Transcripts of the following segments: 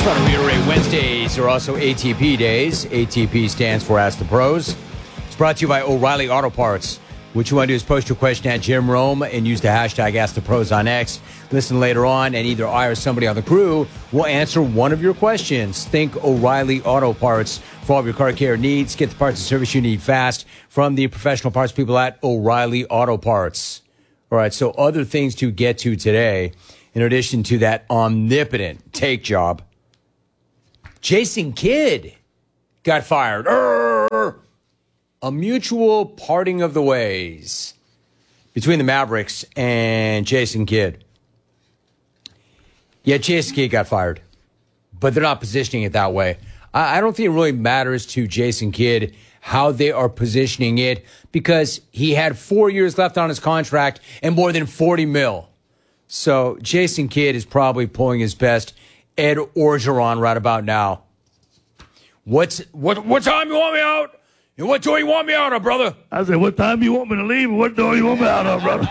want to reiterate, Wednesdays are also ATP days. ATP stands for Ask the Pros. It's brought to you by O'Reilly Auto Parts. What you want to do is post your question at Jim Rome and use the hashtag #AskThePros on X. Listen later on, and either I or somebody on the crew will answer one of your questions. Think O'Reilly Auto Parts for all of your car care needs. Get the parts and service you need fast from the professional parts people at O'Reilly Auto Parts. All right, so other things to get to today, in addition to that omnipotent take job. Jason Kidd got fired. A mutual parting of the ways between the Mavericks and Jason Kidd. Yeah, Jason Kidd got fired, but they're not positioning it that way. I don't think it really matters to Jason Kidd how they are positioning it, because he had 4 years left on his contract and more than $40 million. So Jason Kidd is probably pulling his best Ed Orgeron right about now. What time you want me out? And what door you want me out of, brother? I said, what time you want me to leave and what door you want me out of, brother?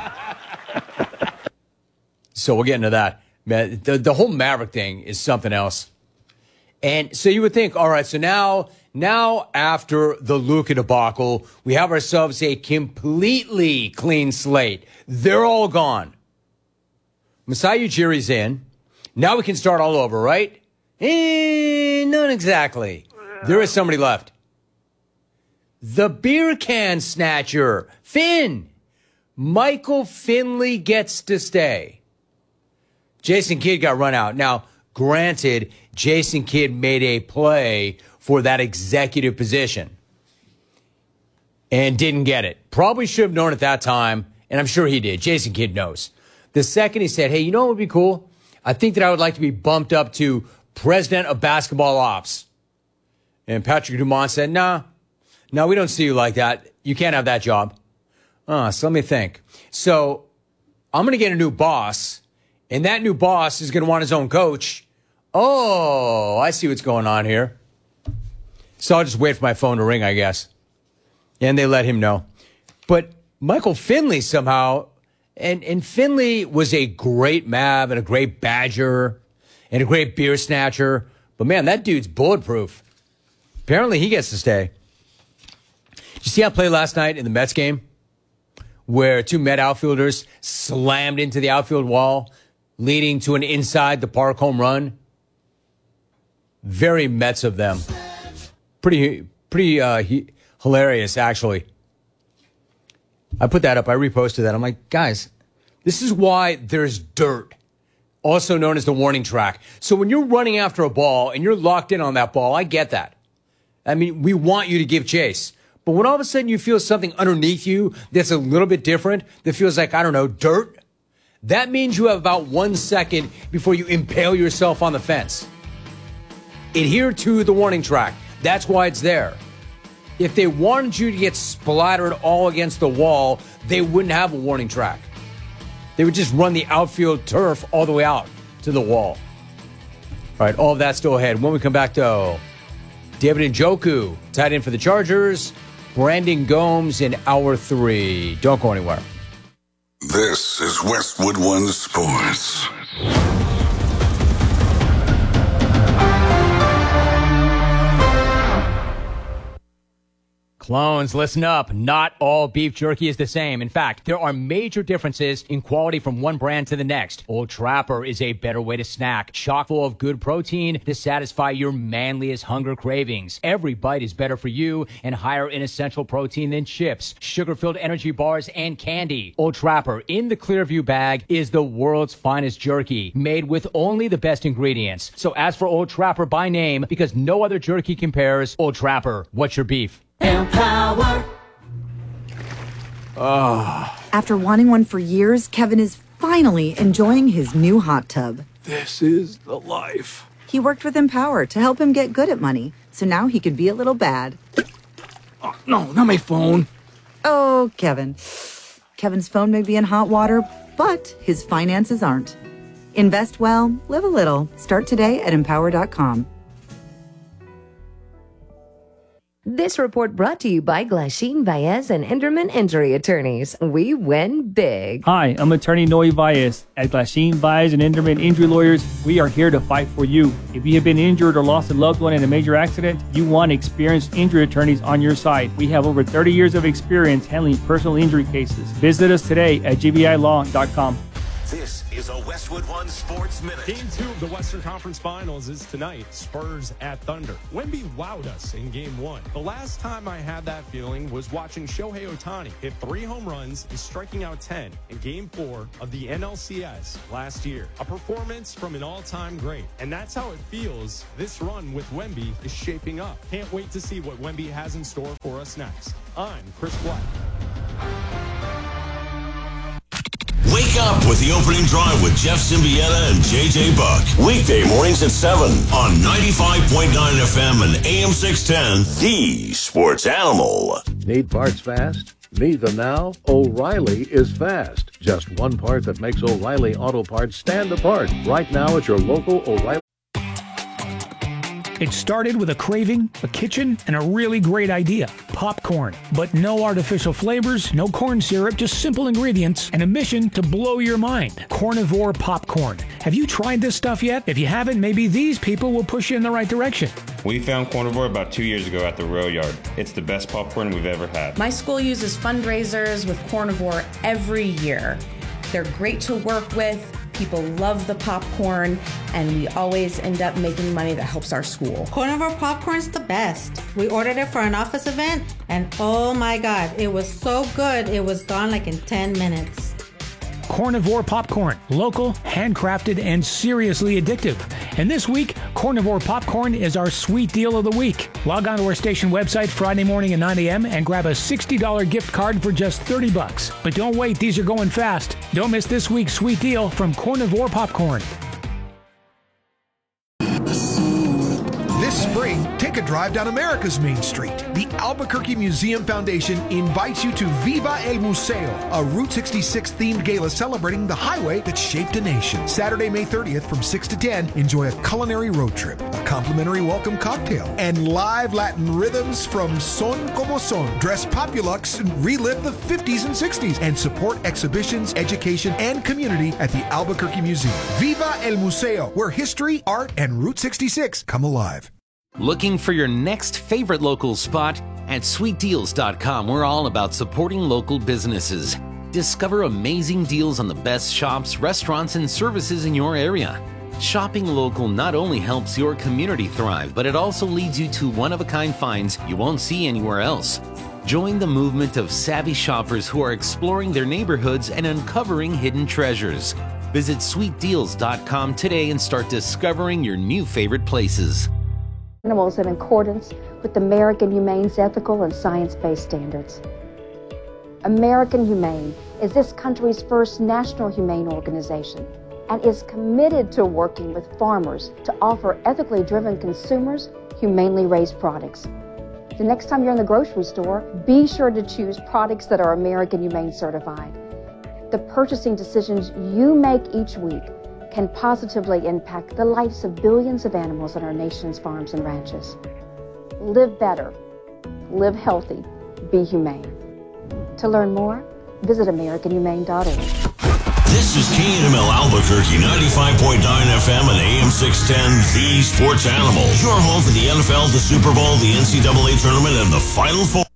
So we'll get into that. Man, the whole Maverick thing is something else. And so you would think, all right, so now after the Luka debacle, we have ourselves a completely clean slate. They're all gone. Masai Ujiri's in. Now we can start all over, right? Not exactly. There is somebody left. The beer can snatcher, Finn. Michael Finley gets to stay. Jason Kidd got run out. Now, granted, Jason Kidd made a play for that executive position and didn't get it. Probably should have known at that time, and I'm sure he did. Jason Kidd knows. The second he said, hey, you know what would be cool? I think that I would like to be bumped up to president of basketball ops. And Patrick Dumont said, no, we don't see you like that. You can't have that job. So let me think. So I'm going to get a new boss, and that new boss is going to want his own coach. Oh, I see what's going on here. So I'll just wait for my phone to ring, I guess. And they let him know. But Michael Finley somehow, and Finley was a great Mav and a great Badger and a great beer snatcher. But man, that dude's bulletproof. Apparently he gets to stay. Did you see how I played last night in the Mets game where two Met outfielders slammed into the outfield wall, leading to an inside the park home run? Very Mets of them. Pretty hilarious, actually. I put that up. I reposted that. I'm like, guys, this is why there's dirt, also known as the warning track. So when you're running after a ball and you're locked in on that ball, I get that. I mean, we want you to give chase. But when all of a sudden you feel something underneath you that's a little bit different, that feels like, I don't know, dirt, that means you have about 1 second before you impale yourself on the fence. Adhere to the warning track. That's why it's there. If they wanted you to get splattered all against the wall, they wouldn't have a warning track. They would just run the outfield turf all the way out to the wall. All right, all of that still ahead. When we come back, though, David Njoku, tight end for the Chargers. Brandon Gomes in hour 3. Don't go anywhere. This is Westwood One Sports. Clones, listen up. Not all beef jerky is the same. In fact, there are major differences in quality from one brand to the next. Old Trapper is a better way to snack, chock full of good protein to satisfy your manliest hunger cravings. Every bite is better for you and higher in essential protein than chips, sugar-filled energy bars, and candy. Old Trapper in the Clearview bag is the world's finest jerky, made with only the best ingredients. So ask for Old Trapper by name, because no other jerky compares. Old Trapper, what's your beef? Empower. After wanting one for years, Kevin is finally enjoying his new hot tub. This is the life. He worked with Empower to help him get good at money, so now he could be a little bad. Oh, no, not my phone. Oh, Kevin. Kevin's phone may be in hot water, but his finances aren't. Invest well, live a little. Start today at Empower.com. This report brought to you by Glasheen, Baez, and Enderman Injury Attorneys. We win big. Hi, I'm attorney Noe Baez. At Glasheen, Baez, and Enderman Injury Lawyers, we are here to fight for you. If you have been injured or lost a loved one in a major accident, you want experienced injury attorneys on your side. We have over 30 years of experience handling personal injury cases. Visit us today at gbilaw.com. This is a Westwood One Sports Minute. Game 2 of the Western Conference Finals is tonight. Spurs at Thunder. Wemby wowed us in Game 1. The last time I had that feeling was watching Shohei Ohtani hit 3 home runs and striking out 10 in Game 4 of the NLCS last year. A performance from an all-time great. And that's how it feels this run with Wemby is shaping up. Can't wait to see what Wemby has in store for us next. I'm Chris Black. Wake up with the opening drive with Jeff Symbieta and JJ Buck. Weekday mornings at 7 on 95.9 FM and AM 610, the Sports Animal. Need parts fast? Need them now? O'Reilly is fast. Just one part that makes O'Reilly Auto Parts stand apart. Right now at your local O'Reilly. It started with a craving, a kitchen, and a really great idea, popcorn. But no artificial flavors, no corn syrup, just simple ingredients, and a mission to blow your mind. Carnivore popcorn. Have you tried this stuff yet? If you haven't, maybe these people will push you in the right direction. We found Carnivore about 2 years ago at the Rail Yard. It's the best popcorn we've ever had. My school uses fundraisers with Carnivore every year. They're great to work with. People love the popcorn, and we always end up making money that helps our school. Carnivore popcorn's the best. We ordered it for an office event, and oh my God, it was so good, it was gone like in 10 minutes. Carnivore popcorn. Local, handcrafted, and seriously addictive. And this week, Carnivore popcorn is our sweet deal of the week. Log on to our station website Friday morning at 9 a.m. and grab a $60 gift card for just $30. But don't wait, these are going fast. Don't miss this week's sweet deal from Carnivore popcorn. This spring, take a drive down America's Main Street. The Albuquerque Museum Foundation invites you to Viva el Museo, a Route 66 themed gala celebrating the highway that shaped a nation. Saturday, May 30th from 6 to 10, enjoy a culinary road trip, a complimentary welcome cocktail, and live Latin rhythms from Son Como Son. Dress Populux and relive the 50s and 60s and support exhibitions, education, and community at the Albuquerque Museum. Viva el Museo, where history, art, and Route 66 come alive. Looking for your next favorite local spot? At sweetdeals.com, we're all about supporting local businesses. Discover amazing deals on the best shops, restaurants, and services in your area. Shopping local not only helps your community thrive, but it also leads you to one-of-a-kind finds you won't see anywhere else. Join the movement of savvy shoppers who are exploring their neighborhoods and uncovering hidden treasures. Visit sweetdeals.com today and start discovering your new favorite places. Animals in accordance with American Humane's ethical and science-based standards. American Humane is this country's first national humane organization and is committed to working with farmers to offer ethically driven consumers humanely raised products. The next time you're in the grocery store, be sure to choose products that are American Humane certified. The purchasing decisions you make each week can positively impact the lives of billions of animals on our nation's farms and ranches. Live better, live healthy, be humane. To learn more, visit AmericanHumane.org. This is KNML Albuquerque, 95.9 FM and AM 610, the Sports Animal. Your home for the NFL, the Super Bowl, the NCAA Tournament, and the Final Four.